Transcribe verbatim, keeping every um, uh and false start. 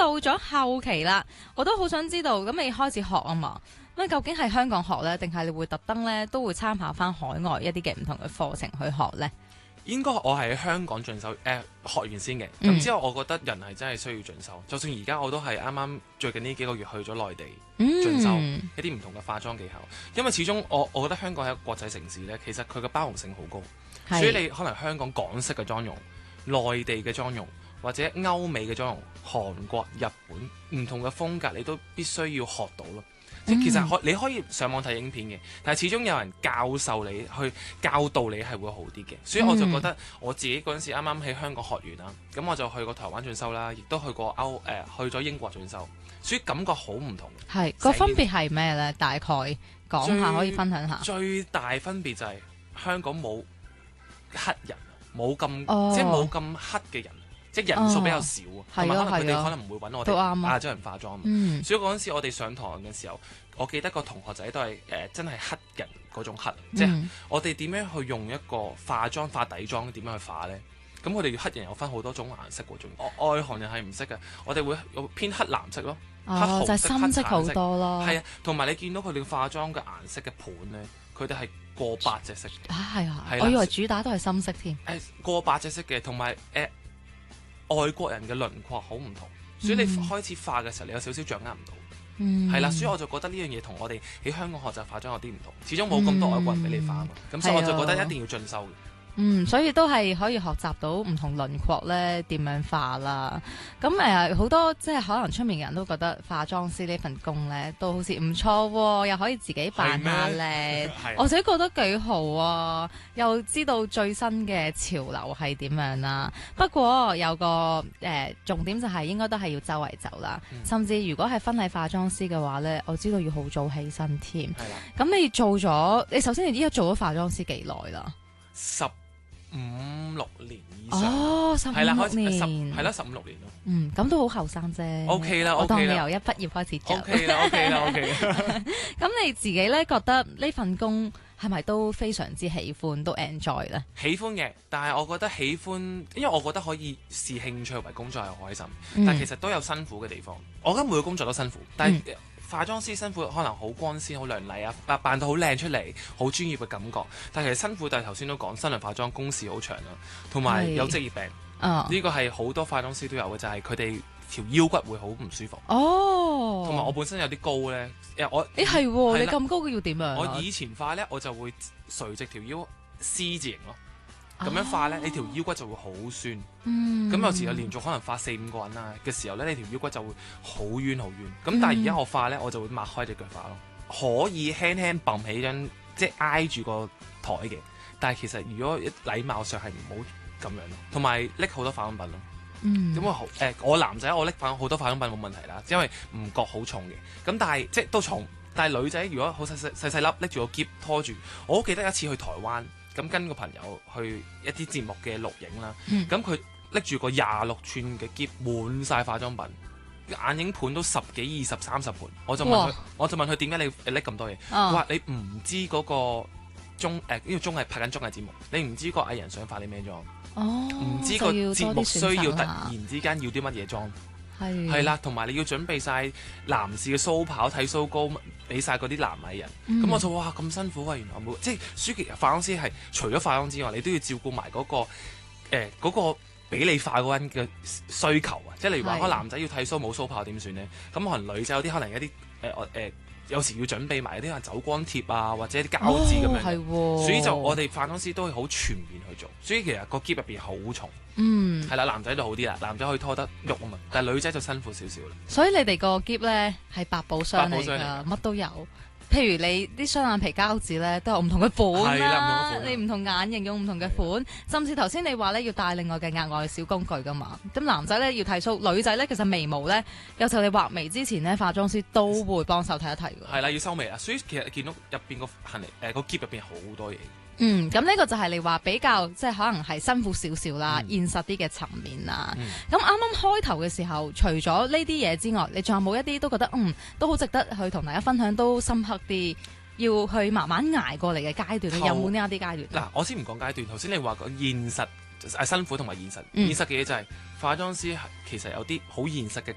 到咗後期啦，我都好想知道，咁你開始學啊嘛，咁究竟係香港學呢？定係你會特登呢？都會參考翻海外一啲嘅唔同嘅課程去學呢？ 應該我係喺香港進修，誒、呃、學完先嘅。咁、 嗯、 之後我覺得人係真係需要進修，就算而家我都係啱啱最近呢幾個月去咗內地進修、 嗯、 一啲唔同嘅化妝技巧，因為始終我我覺得香港係一個國際城市呢，其實佢嘅包容性好高， 是所以你可能香港港式嘅妝容、內地嘅妝容或者歐美嘅妝容、韓國、日本唔同嘅風格，你都必須要學到咯。即其實可你可以上網睇影片嘅，但係始終有人教授你去教導你係會好啲嘅，所以我就覺得我自己嗰陣時啱啱喺香港學完啦，咁我就去過台灣進修啦，亦都去過歐誒、呃、去咗英國進修，所以感覺好唔同。 係個分別係咩呢？大概講下可以分享下。 最大分別就係香港冇黑人，冇咁、 哦、 即係冇咁黑嘅人。即係人數比較少啊，同埋、哦、可能佢哋可能唔會揾我哋亞洲人化妝嘛， 嗯、 所以嗰陣時我哋上堂嘅時候，我記得個同學仔都係誒、呃、真係黑人嗰種黑，嗯、即係我哋點樣去用一個化妝化底妝點樣去化咧？咁佢哋黑人有分好多種顏色喎，仲外行人係唔識嘅，我哋會有偏黑藍色咯， 哦、 黑紅色、 就係、深色好多咯， 係啊，同埋你見到佢哋化妝嘅顏色嘅盤咧，佢哋係過百隻色嘅， 啊係啊， 係我以為主打都係深色添， 誒過百隻色嘅，同埋誒。外國人嘅輪廓好唔同，所以你開始化嘅時候，你有少少掌握唔到，係啦、嗯，所以我就覺得呢樣嘢同我哋喺香港學習化妝有啲唔同，始終冇咁多外國人俾你化嘛，咁、嗯、所以我就覺得一定要進修嘅。 嗯，所以都係可以學習到唔同輪廓咧點樣化啦。咁誒好多即係可能出面嘅人都覺得化妝師呢份工咧都好似唔錯喎，又可以自己扮下靚，我自己覺得幾好啊，又知道最新嘅潮流係點樣啦。不過有個誒、呃、重點就係應該都係要周圍走啦，嗯、甚至如果係婚禮化妝師嘅話咧，我知道要好早起身添。係啦，咁你做咗，你首先你依家做咗化妝師幾耐啦？ 十五六年以上哦，十五六年係啦，十五六年咯。 嗯，咁都好後生啫。 O K 啦， 我當你啦由一畢業開始做。 O K 啦，O K 啦，O K。 咁你自己咧覺得呢份工係咪都非常之喜歡，都 enjoy 咧？ 喜歡嘅，但係我覺得喜歡，因為我覺得可以視興趣為工作係開心， 嗯、 但係其實都有辛苦嘅地方。我覺得每個工作都辛苦，但係、嗯。化妝師辛苦，可能好光鮮、好亮麗啊，扮扮到好靚出嚟，好專業嘅感覺。但係其實辛苦，但係頭先都講，新娘化妝工時好長啦，同埋有，有職業病。呢、哦、個係好多化妝師都有嘅，就係佢哋條腰骨會好唔舒服。哦，同埋我本身有啲高咧，我誒係喎， 你咁高嘅要點啊？ 我以前化咧，我就會垂直條腰 C 字形咯。咁樣化咧，你條腰骨就會好酸。咁、嗯、有時有連續可能化四五個人啊嘅時候咧，你條腰骨就會好冤好冤。咁、嗯、但係而家我化咧，我就會擘開隻腳化咯，可以輕輕揼起張即係挨住個台嘅。但係其實如果禮貌上係唔好咁樣咯，同埋拎好多化妝品咯。咁、嗯、我誒、呃、我男仔我拎翻好多化妝品冇問題啦，因為唔覺好重嘅。咁但係即係都重，但係女仔如果好細細細細粒拎住個篋拖住，我好記得一次去台灣。咁跟個朋友去一啲節目嘅錄影啦，咁佢拎住個廿六寸嘅篋，滿晒化妝品，眼影盤都十幾、二十、三十盤，我就問佢，我就問佢點解你拎咁多嘢？佢話、哦、你唔知嗰個綜誒呢個綜藝拍緊綜藝節目，你唔知個藝人想化啲咩妝，唔、哦、知個節目需要突然之間要啲乜嘢妝。係係啦，同埋你要準備晒男士嘅鬚刨、剃鬚膏，俾晒嗰啲男藝人。咁、嗯、我就哇咁辛苦啊！原來冇即係舒淇化妝師係除咗化妝之外，你都要照顧埋嗰個誒嗰、呃嗰個俾你化嗰人嘅需求啊！即係例如話，個男仔要剃鬚冇鬚刨點算咧？咁可能女仔有啲可能有啲誒誒。呃有時要準備埋啲走光貼啊，或者啲膠紙咁樣，哦、所以就我哋化妝師都係好全面去做，所以其實個篋入邊好重，嗯，係啦，男仔就好啲啦，男仔可以拖得喐啊嘛，但係女仔就辛苦少少啦。 所以你哋個篋咧係百寶箱嚟㗎，乜都有。譬如你啲雙眼皮膠紙咧，都有唔同嘅款啦，你唔同眼型用唔同嘅款，甚至頭先你話咧要帶另外嘅額外小工具噶嘛。咁男仔咧要剃鬚，女仔咧其實眉毛咧，有時候你畫眉之前咧，化妝師都會幫手睇一睇㗎。 係啦，要收眉啊，所以其實見到入邊個行李誒個篋入邊好多嘢。 嗯，咁呢個就係你話比較即係可能係辛苦少少啦，嗯、現實啲嘅層面啦。咁啱啱開頭嘅時候，除咗呢啲嘢之外，你仲有冇一啲都覺得嗯都好值得去同大家分享，都深刻啲，要去慢慢捱過嚟嘅階段？你有冇呢一啲階段？ 嗱，我先唔講階段，頭先你話講現實係辛苦同埋現實，嗯、現實嘅嘢就係、是、化妝師其實有啲好現實嘅